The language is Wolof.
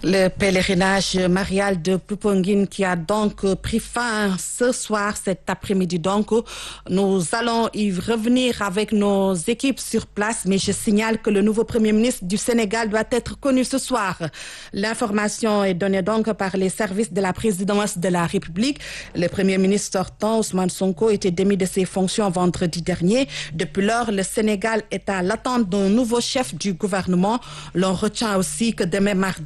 Le pèlerinage marial de Popenguine qui a donc pris fin ce soir, cet après-midi. Donc, nous allons y revenir avec nos équipes sur place, mais je signale que le nouveau Premier ministre du Sénégal doit être connu ce soir. L'information est donnée donc par les services de la présidence de la République. Le Premier ministre sortant, Ousmane Sonko, était démis de ses fonctions vendredi dernier. Depuis lors, le Sénégal est à l'attente d'un nouveau chef du gouvernement. L'on retient aussi que demain mardi,